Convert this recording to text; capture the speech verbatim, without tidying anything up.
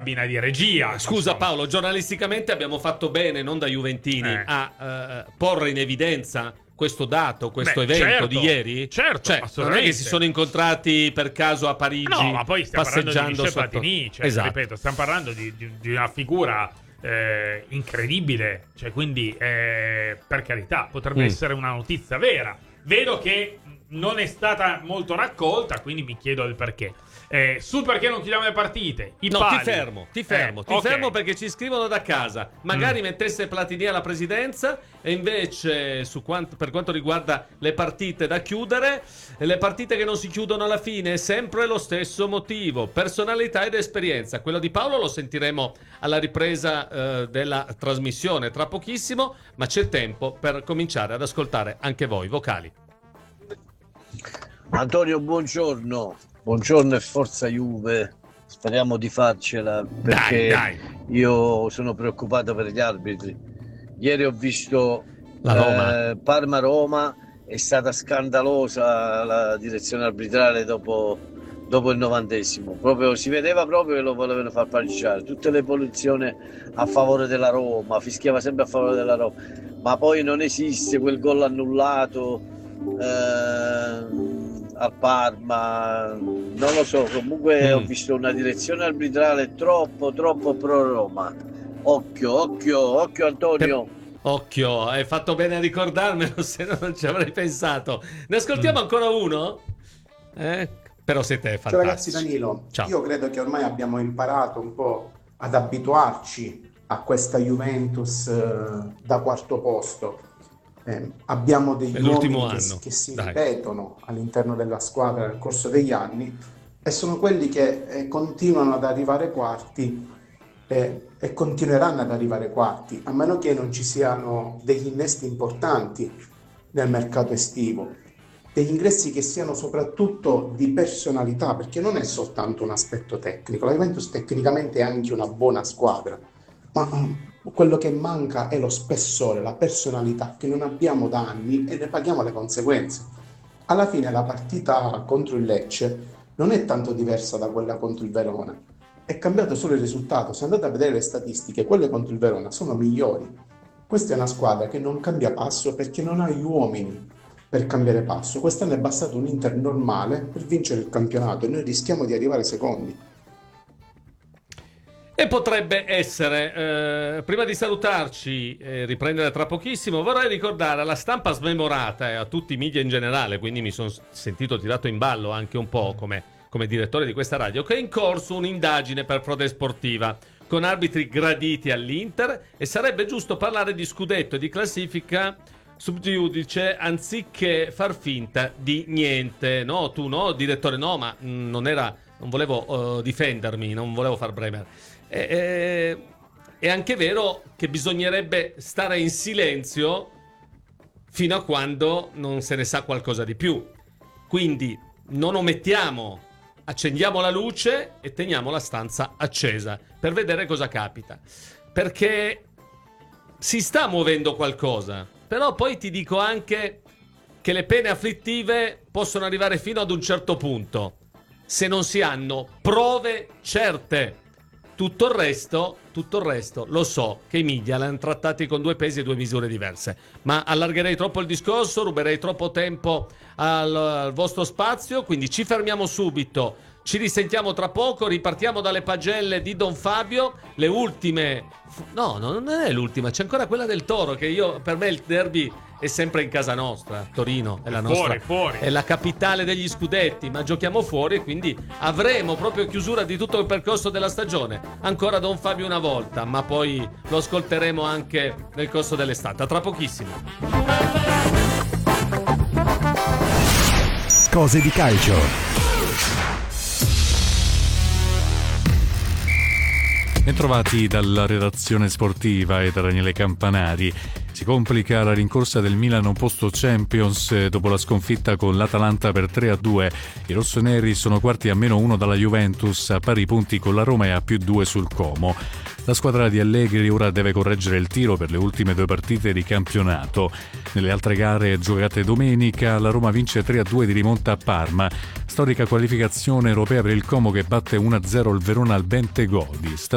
cabina di regia. Scusa insomma. Paolo, giornalisticamente abbiamo fatto bene, non da juventini, Eh. a uh, porre in evidenza questo dato, questo Beh, evento certo, di ieri. certo, cioè, non è assolutamente. che si sono incontrati per caso a Parigi, No, ma poi stiamo parlando di passeggiando Michel sotto... Platini, cioè, esatto. ripeto, stiamo parlando di, di, di una figura eh, incredibile, cioè, quindi eh, per carità, potrebbe Mm. essere una notizia vera. Vedo che non è stata molto raccolta, quindi mi chiedo il perché. Eh, sul perché non chiudiamo le partite, i No, pali. ti fermo, ti fermo, Eh, ti ok. fermo perché ci scrivono da casa. Magari Mm. mettesse Platini alla presidenza e invece su quanto, per quanto riguarda le partite da chiudere, le partite che non si chiudono alla fine è sempre lo stesso motivo: personalità ed esperienza. Quello di Paolo lo sentiremo alla ripresa eh, della trasmissione tra pochissimo, ma c'è tempo per cominciare ad ascoltare anche voi vocali. Antonio, buongiorno. Buongiorno e forza Juve. Speriamo di farcela perché Dai, dai. io sono preoccupato per gli arbitri. Ieri ho visto La Roma. eh, Parma-Roma, è stata scandalosa la direzione arbitrale dopo, dopo il novantesimo. Proprio, si vedeva proprio che lo volevano far pareggiare. Tutte le punizioni a favore della Roma, fischiava sempre a favore della Roma. Ma poi non esiste quel gol annullato eh, a Parma, non lo so, comunque Mm. ho visto una direzione arbitrale troppo troppo pro Roma. Occhio, occhio, occhio Antonio. Occhio, hai fatto bene a ricordarmelo, se no non ci avrei pensato. Ne ascoltiamo ancora uno? Eh? Però siete Ciao ragazzi, fantastici. Danilo. Ciao. Io credo che ormai abbiamo imparato un po' ad abituarci a questa Juventus eh, da quarto posto. Eh, abbiamo degli È l'ultimo uomini che, anno, che si dai. ripetono all'interno della squadra nel corso degli anni e sono quelli che eh, continuano ad arrivare quarti eh, e continueranno ad arrivare quarti, a meno che non ci siano degli innesti importanti nel mercato estivo. Degli ingressi che siano soprattutto di personalità, perché non è soltanto un aspetto tecnico. La Juventus tecnicamente è anche una buona squadra, ma mm, quello che manca è lo spessore, la personalità che non abbiamo da anni e ne paghiamo le conseguenze. Alla fine la partita contro il Lecce non è tanto diversa da quella contro il Verona, è cambiato solo il risultato. Se andate a vedere le statistiche, quelle contro il Verona sono migliori. Questa è una squadra che non cambia passo perché non ha gli uomini per cambiare passo. Quest'anno è bastato un Inter normale per vincere il campionato e noi rischiamo di arrivare secondi. E potrebbe essere, eh, prima di salutarci e riprendere tra pochissimo, vorrei ricordare alla stampa smemorata e a tutti i media in generale, quindi mi sono sentito tirato in ballo anche un po' come, come direttore di questa radio, che è in corso un'indagine per frode sportiva con arbitri graditi all'Inter e sarebbe giusto parlare di scudetto e di classifica sub giudice anziché far finta di niente. No, tu no, direttore, no, ma mh, non era, non volevo uh, difendermi, non volevo far Bremer. E, e, è anche vero che bisognerebbe stare in silenzio fino a quando non se ne sa qualcosa di più. Quindi non omettiamo, accendiamo la luce e teniamo la stanza accesa per vedere cosa capita. Perché si sta muovendo qualcosa, però poi ti dico anche che le pene afflittive possono arrivare fino ad un certo punto, se non si hanno prove certe. Tutto il resto, tutto il resto, lo so che i media l'hanno trattati con due pesi e due misure diverse, ma allargherei troppo il discorso, ruberei troppo tempo al, al vostro spazio, quindi ci fermiamo subito, ci risentiamo tra poco, ripartiamo dalle pagelle di Don Fabio, le ultime... No, non è l'ultima, c'è ancora quella del Toro, che io, per me il derby è sempre in casa nostra, Torino è la nostra, Fuori, fuori. è la capitale degli scudetti, ma giochiamo fuori e quindi avremo proprio chiusura di tutto il percorso della stagione. Ancora Don Fabio una volta, ma poi lo ascolteremo anche nel corso dell'estate. A tra pochissimo. Cose di calcio. Bentrovati dalla redazione sportiva e da Daniele Campanari. Si complica la rincorsa del Milan posto Champions dopo la sconfitta con l'Atalanta per tre a due. I rossoneri sono quarti a meno uno dalla Juventus, a pari punti con la Roma e a più due sul Como. La squadra di Allegri ora deve correggere il tiro per le ultime due partite di campionato. Nelle altre gare giocate domenica, la Roma vince tre a due di rimonta a Parma. Storica qualificazione europea per il Como che batte uno a zero il Verona al Bentegodi.